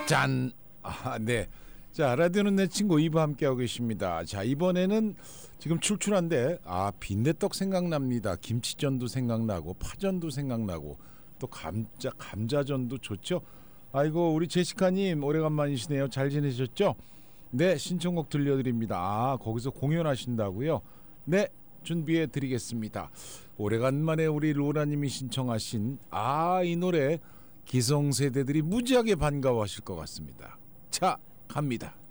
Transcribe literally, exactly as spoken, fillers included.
짠! 아, 네. 자, 라디오는 내 친구 이 부 함께하고 계십니다. 자, 이번에는 지금 출출한데 아, 빈대떡 생각납니다. 김치전도 생각나고 파전도 생각나고 또 감자 감자전도 좋죠. 아이고, 우리 제시카님 오래간만이시네요. 잘 지내셨죠? 네, 신청곡 들려드립니다. 아, 거기서 공연하신다고요? 네, 준비해 드리겠습니다. 오래간만에 우리 로라님이 신청하신 아, 이 노래 기성세대들이 무지하게 반가워하실 것 같습니다. 자, 갑니다.